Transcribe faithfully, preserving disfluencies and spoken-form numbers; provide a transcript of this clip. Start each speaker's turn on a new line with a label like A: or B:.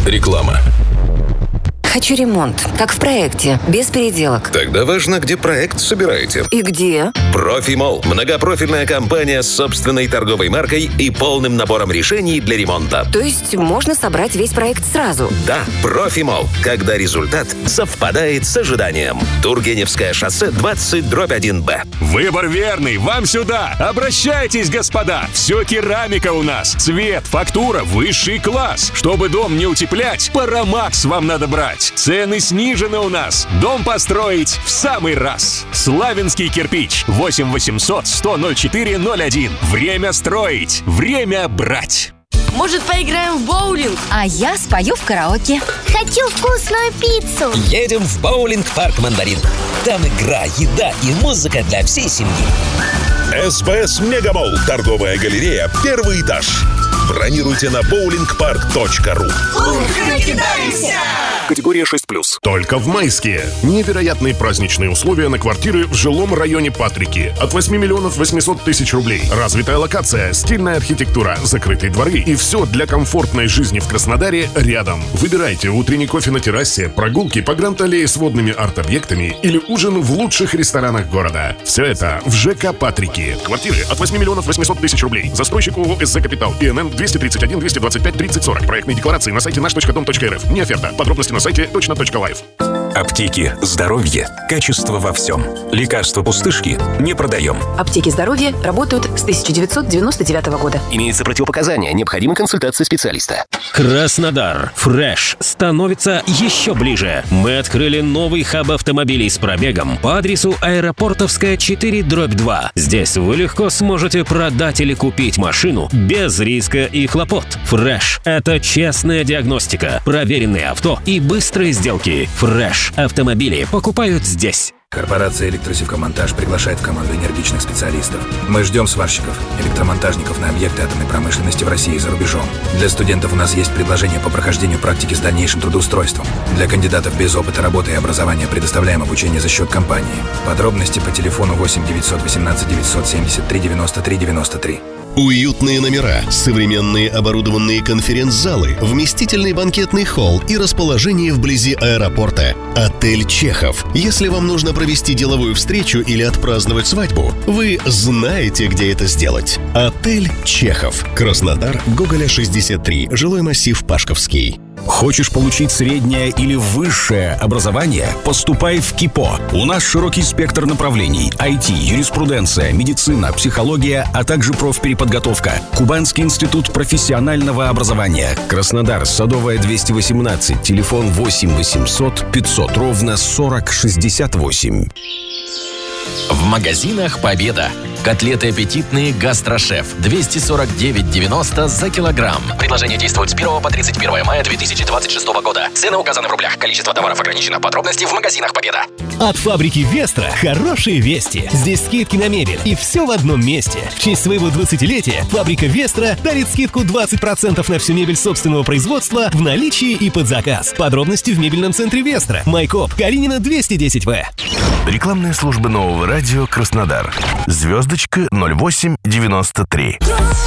A: Реклама.
B: Хочу ремонт, как в проекте, без переделок.
A: Тогда важно, где проект собираете.
B: И где?
A: Профимолл. Многопрофильная компания с собственной торговой маркой и полным набором решений для ремонта.
B: То есть можно собрать весь проект сразу?
A: Да, Профимолл. Когда результат совпадает с ожиданием. Тургеневское шоссе двадцать дробь один Б.
C: Выбор верный. Вам сюда. Обращайтесь, господа. Все керамика у нас. Цвет, фактура, высший класс. Чтобы дом не утеплять, Парамакс вам надо брать. Цены снижены у нас. Дом построить в самый раз. Славянский кирпич. восемь восемьсот сто ноль четыре ноль один. Время строить. Время брать.
D: Может, поиграем в боулинг?
E: А я спою в караоке.
F: Хочу вкусную пиццу.
G: Едем в боулинг-парк «Мандарин». Там игра, еда и музыка для всей семьи.
H: СБС Мегамолл. Торговая галерея. Первый этаж. Бронируйте на боулинг парк точка ру.
D: Накидаемся!
I: Категория шесть плюс.
J: Только в майские. Невероятные праздничные условия на квартиры в жилом районе Патрики. От восемь миллионов восемьсот тысяч рублей. Развитая локация, стильная архитектура, закрытые дворы и все для комфортной жизни в Краснодаре рядом. Выбирайте утренний кофе на террасе, прогулки по Гранд-аллее с водными арт-объектами или ужин в лучших ресторанах города. Все это в ЖК Патрики. Квартиры от восемь миллионов восемьсот тысяч рублей. Застройщик ООО «СЗ Капитал». ИНН двести тридцать один двести двадцать пять тридцать сорок. Проектные декларации на сайте наш точка дом точка эр эф. Не оферта. Подробности на сайте точно точка лайф.
K: Аптеки. Здоровье. Качество во всем. Лекарства пустышки не продаем.
L: Аптеки здоровья работают с тысяча девятьсот девяносто девятого года.
M: Имеются противопоказания. Необходима консультация специалиста.
N: Краснодар. Фреш становится еще ближе. Мы открыли новый хаб автомобилей с пробегом по адресу Аэропортовская четыре дробь два. Здесь вы легко сможете продать или купить машину без риска и хлопот. Фреш – это честная диагностика, проверенные авто и быстрые сделки. Фреш. Автомобили покупают здесь.
O: Корпорация «Электросевкомонтаж» приглашает в команду энергичных специалистов. Мы ждем сварщиков, электромонтажников на объекты атомной промышленности в России и за рубежом. Для студентов у нас есть предложение по прохождению практики с дальнейшим трудоустройством. Для кандидатов без опыта работы и образования предоставляем обучение за счет компании. Подробности по телефону восемь девятьсот восемнадцать девятьсот семьдесят три девяносто три девяносто три.
P: Уютные номера, современные оборудованные конференц-залы, вместительный банкетный холл и расположение вблизи аэропорта. Отель «Чехов». Если вам нужно провести деловую встречу или отпраздновать свадьбу, вы знаете, где это сделать. Отель «Чехов». Краснодар, Гоголя, шестьдесят три, жилой массив Пашковский.
K: Хочешь получить среднее или высшее образование? Поступай в КИПО. У нас широкий спектр направлений: ай ти, юриспруденция, медицина, психология, а также профпереподготовка. Кубанский институт профессионального образования. Краснодар, Садовая, двести восемнадцать, телефон восемь восемьсот пятьсот ровно сорок шестьдесят восемь.
Q: В магазинах «Победа». Котлеты аппетитные «Гастрошеф» двести сорок девять девяносто за килограмм. Предложение действует с первого по тридцать первое мая две тысячи двадцать шестого года. Цены указаны в рублях. Количество товаров ограничено. Подробности в магазинах «Победа».
R: От фабрики «Вестра» хорошие вести. Здесь скидки на мебель. И все в одном месте. В честь своего двадцатилетия фабрика «Вестра» дарит скидку двадцать процентов на всю мебель собственного производства в наличии и под заказ. Подробности в мебельном центре «Вестра». Майкоп, Калинина, двести десять вэ.
S: Рекламная служба Нового радио Краснодар. Звездочка ноль восемь девяносто три.